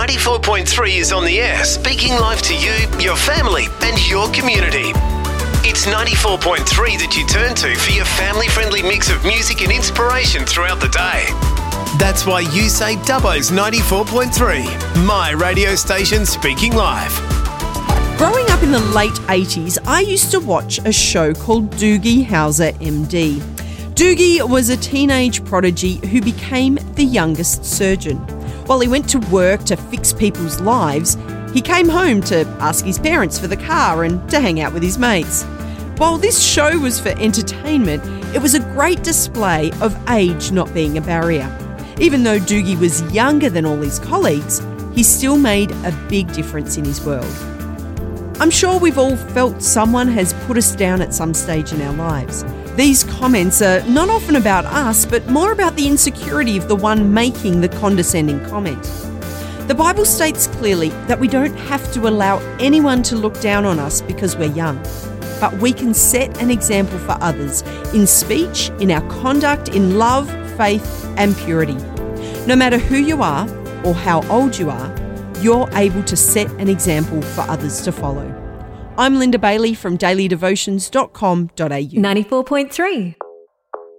94.3 is on the air, speaking live to you, your family and your community. It's 94.3 that you turn to for your family-friendly mix of music and inspiration throughout the day. That's why you say Dubbo's 94.3, my radio station speaking live. Growing up in the late 80s, I used to watch a show called Doogie Howser MD. Doogie was a teenage prodigy who became the youngest surgeon. While he went to work to fix people's lives, he came home to ask his parents for the car and to hang out with his mates. While this show was for entertainment, it was a great display of age not being a barrier. Even though Doogie was younger than all his colleagues, he still made a big difference in his world. I'm sure we've all felt someone has put us down at some stage in our lives. These comments are not often about us, but more about the insecurity of the one making the condescending comment. The Bible states clearly that we don't have to allow anyone to look down on us because we're young, but we can set an example for others in speech, in our conduct, in love, faith, and purity. No matter who you are or how old you are, you're able to set an example for others to follow. I'm Linda Bailey from dailydevotions.com.au. 94.3